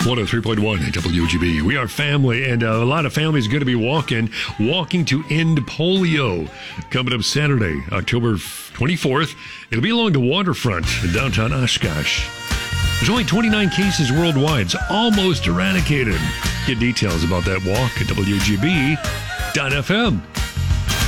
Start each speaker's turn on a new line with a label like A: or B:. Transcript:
A: 103.1 WGB. We are family, and a lot of families going to be walking to end polio. Coming up Saturday, October 24th. It'll be along the waterfront in downtown Oshkosh. There's only 29 cases worldwide. It's almost eradicated. Get details about that walk at WGB.FM.